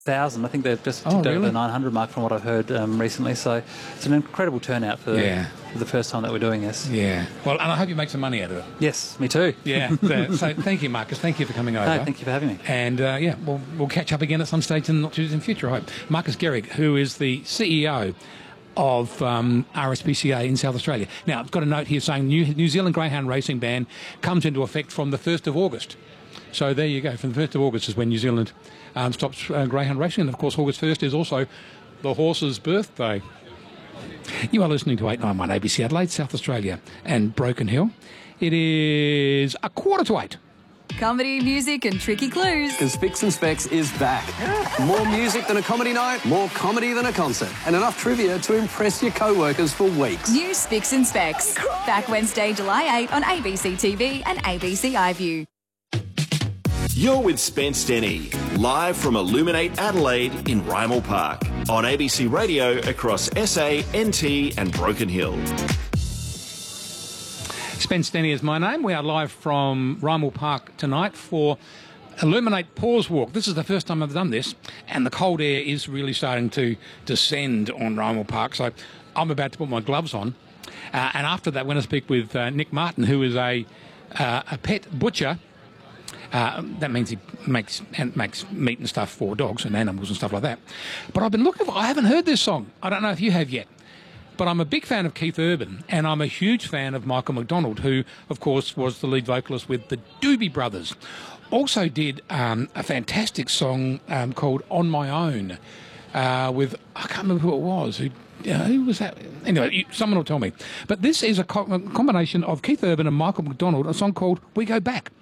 I think they've just ticked over really? the 900 mark from what I've heard recently. So it's an incredible turnout for the first time that we're doing this. Yeah. Well, and I hope you make some money out of it. Yes, me too. Yeah. So thank you, Marcus. Thank you for coming over. No, thank you for having me. And, we'll catch up again at some stage in the not-too-distant future, I hope. Marcus Gehrig, who is the CEO of RSPCA in South Australia. Now, I've got a note here saying New Zealand Greyhound Racing Ban comes into effect from the 1st of August. So there you go. From the 1st of August is when New Zealand stops greyhound racing. And, of course, August 1st is also the horse's birthday. You are listening to 891 ABC Adelaide, South Australia and Broken Hill. It is 7:45. Comedy, music and tricky clues. Because Spicks and Specs is back. More music than a comedy night, more comedy than a concert, and enough trivia to impress your co-workers for weeks. New Spicks and Specs. Back Wednesday, July 8 on ABC TV and ABC iView. You're with Spence Denny, live from Illuminate Adelaide in Rymal Park, on ABC Radio across SA, NT and Broken Hill. Spence Denny is my name. We are live from Rymal Park tonight for Illuminate Pause Walk. This is the first time I've done this, and the cold air is really starting to descend on Rymal Park, so I'm about to put my gloves on. And after that, when I speak with Nick Martin, who is a pet butcher, that means he makes meat and stuff for dogs and animals and stuff like that. But I've been looking for... I haven't heard this song. I don't know if you have yet. But I'm a big fan of Keith Urban, and I'm a huge fan of Michael McDonald, who, of course, was the lead vocalist with the Doobie Brothers. Also did a fantastic song called On My Own with... I can't remember who it was. Who was that? Anyway, someone will tell me. But this is a combination of Keith Urban and Michael McDonald, a song called We Go Back.